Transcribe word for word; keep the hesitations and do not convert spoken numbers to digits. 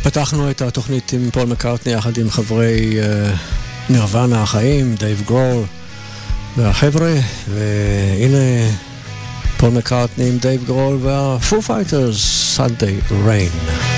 פתחנו את התוכנית עם פול מקארטני יחד עם חברי uh, נירוונה החיים, דייב גרול והחבר'ה, והנה פול מקארטני עם דייב גרול והפו פייטרס, Sunday Rain.